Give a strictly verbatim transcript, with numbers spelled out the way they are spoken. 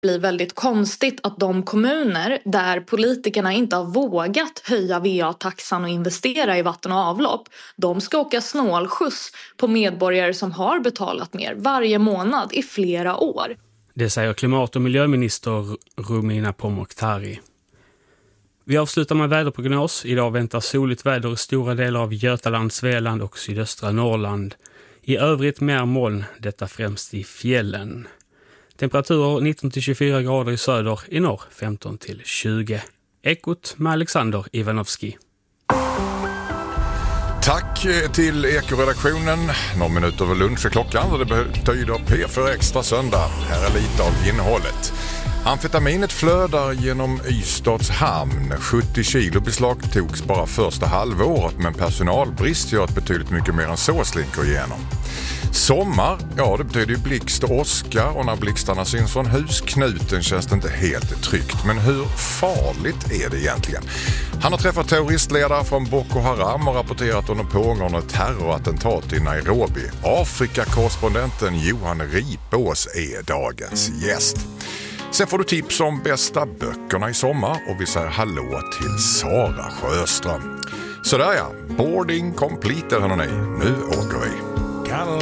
blir väldigt konstigt att de kommuner där politikerna inte har vågat höja V A-taxan och investera i vatten och avlopp, de ska åka snålskjuts på medborgare som har betalat mer varje månad i flera år. Det säger klimat- och miljöminister Romina Pourmokhtari. Vi avslutar med väderprognos. Idag väntar soligt väder i stora delar av Götaland, Svealand och sydöstra Norrland. I övrigt mer moln, detta främst i fjällen. Temperaturer nitton till tjugofyra grader i söder, i norr femton till tjugo. Ekot med Alexander Ivanovski. Tack till Eko-redaktionen. Några minuter över lunch är klockan och det betyder P fyra Extra söndag. Här är lite av innehållet. Amfetaminet flödar genom Ystads hamn. sjuttio kilo beslagtogs bara första halvåret, men personalbrist gör att betydligt mycket mer än så slinker igenom. Sommar, ja det betyder ju blixt och åska, och när blixtarna syns från husknuten känns det inte helt tryggt. Men hur farligt är det egentligen? Han har träffat terroristledare från Boko Haram och rapporterat om de pågående terrorattentat i Nairobi. Afrika-korrespondenten Johan Ripås är dagens gäst. Sen får du tips om bästa böckerna i sommar och vi säger hallå till Sara Sjöström. Sådär ja, boarding completed hörni, nu åker vi.